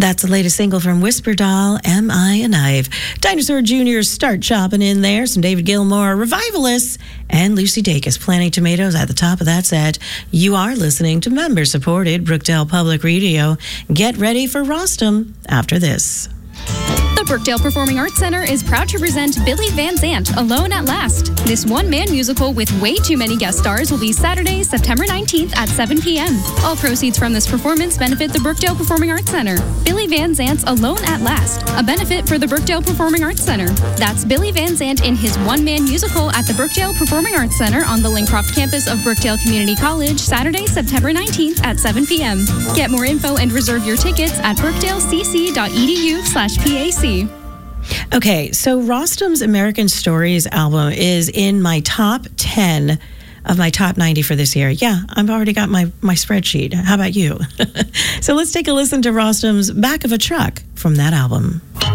That's the latest single from Whisper Doll, Am I a Knife? Dinosaur Jr. Start chopping in there. Some David Gilmour, Revivalists, and Lucy Dacus, Planting Tomatoes at the top of that set. You are listening to member-supported Brookdale Public Radio. Get ready for Rostam after this. The Brookdale Performing Arts Center is proud to present Billy Van Zandt, Alone at Last. This one-man musical with way too many guest stars will be Saturday, September 19th at 7 p.m. All proceeds from this performance benefit the Brookdale Performing Arts Center. Billy Van Zandt's Alone at Last, a benefit for the Brookdale Performing Arts Center. That's Billy Van Zandt in his one-man musical at the Brookdale Performing Arts Center on the Lincroft campus of Brookdale Community College, Saturday, September 19th at 7 p.m. Get more info and reserve your tickets at brookdalecc.edu/PAC. Okay, so Rostam's American Stories album is in my top 10 of my top 90 for this year. Yeah, I've already got my spreadsheet. How about you? So let's take a listen to Rostam's Back of a Truck from that album.